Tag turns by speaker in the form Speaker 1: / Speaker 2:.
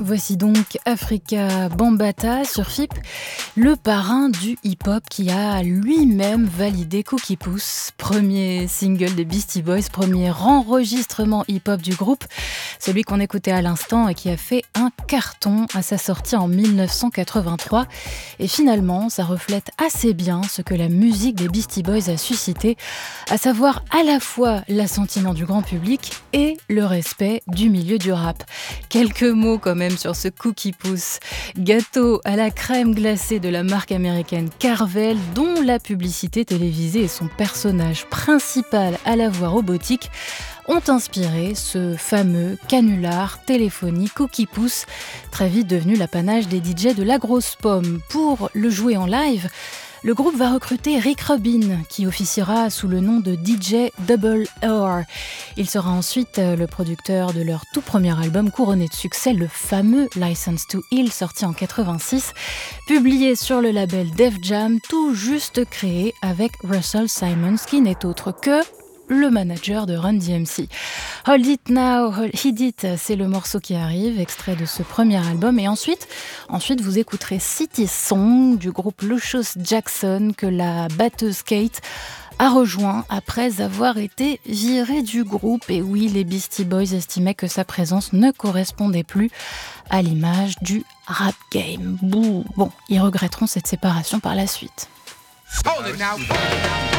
Speaker 1: Voici donc Afrika Bambaataa sur FIP, le parrain du hip-hop qui a lui-même validé Cookie Puss, premier single des Beastie Boys, premier enregistrement hip-hop du groupe, celui qu'on écoutait à l'instant et qui a fait un carton à sa sortie en 1983. Et finalement, ça reflète assez bien ce que la musique des Beastie Boys a suscité, à savoir à la fois l'assentiment du grand public et le respect du milieu du rap. Quelques mots quand même sur ce Cookie Puss, gâteau à la crème glacée de la marque américaine Carvel, dont la publicité télévisée et son personnage principal à la voix robotique ont inspiré ce fameux canular téléphonique Cookie Puss, très vite devenu l'apanage des DJ de la grosse pomme. Pour le jouer en live, le groupe va recruter Rick Rubin, qui officiera sous le nom de DJ Double R. Il sera ensuite le producteur de leur tout premier album couronné de succès, le fameux License to Ill, sorti en 86, publié sur le label Def Jam, tout juste créé avec Russell Simmons, qui n'est autre que le manager de Run DMC. Hold It Now, Hit It, c'est le morceau qui arrive, extrait de ce premier album. Et ensuite vous écouterez City Song du groupe Lucious Jackson, que la batteuse Kate a rejoint après avoir été virée du groupe. Et oui, les Beastie Boys estimaient que sa présence ne correspondait plus à l'image du rap game. Bouh. Bon, ils regretteront cette séparation par la suite. Hold it now.